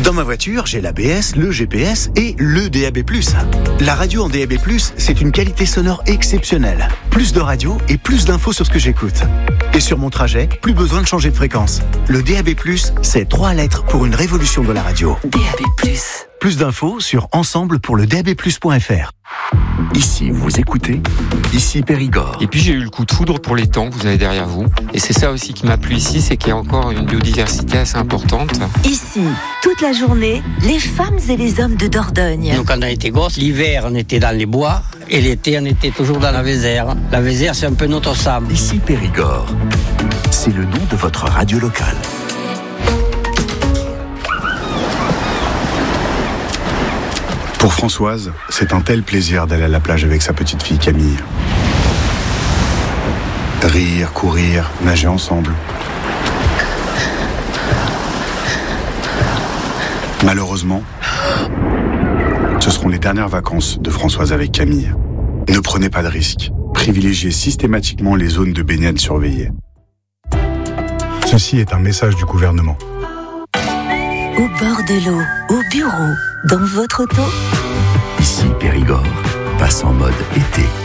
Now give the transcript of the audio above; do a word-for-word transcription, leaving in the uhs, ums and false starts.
Dans ma voiture, j'ai l'A B S, le G P S et le D A B plus. La radio en D A B plus, c'est une qualité sonore exceptionnelle. Plus de radio et plus d'infos sur ce que j'écoute. Et sur mon trajet, plus besoin de changer de fréquence. Le D A B plus, c'est trois lettres pour une révolution de la radio. D A B plus. Plus d'infos sur ensemble pour le D A B plus point F R. Ici, vous écoutez, ici Périgord. Et puis j'ai eu le coup de foudre pour les temps que vous avez derrière vous. Et c'est ça aussi qui m'a plu ici, c'est qu'il y a encore une biodiversité assez importante. Ici, toute la journée, les femmes et les hommes de Dordogne. Nous, quand on était gosses, l'hiver, on était dans les bois et l'été, on était toujours dans la Vézère. La Vézère, c'est un peu notre sable. Ici Périgord. C'est le nom de votre radio locale. Pour Françoise, c'est un tel plaisir d'aller à la plage avec sa petite fille Camille. Rire, courir, nager ensemble. Malheureusement, ce seront les dernières vacances de Françoise avec Camille. Ne prenez pas de risques. Privilégiez systématiquement les zones de baignade surveillées. Ceci est un message du gouvernement. Au bord de l'eau, au bureau, dans votre auto. Ici Périgord passe en mode été.